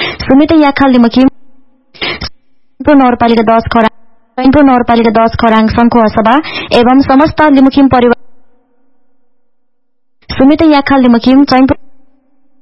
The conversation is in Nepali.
सुमित याखाल लिमुखिम नगरपालिका 10 खराङ चैनपुर नगरपालिका 10 खराङ संघको सभा एवं समस्त लिमुखिम परिवार सुमित याखाल लिमुखिम चैनपुर